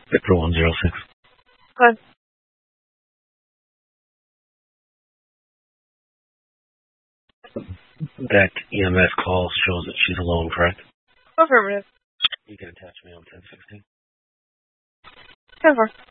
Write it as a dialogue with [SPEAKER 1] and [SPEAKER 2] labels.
[SPEAKER 1] Victor 106.
[SPEAKER 2] Go ahead.
[SPEAKER 1] That EMS call shows that she's alone, correct?
[SPEAKER 2] Affirmative.
[SPEAKER 1] You can attach me on 1016.
[SPEAKER 2] 10-4.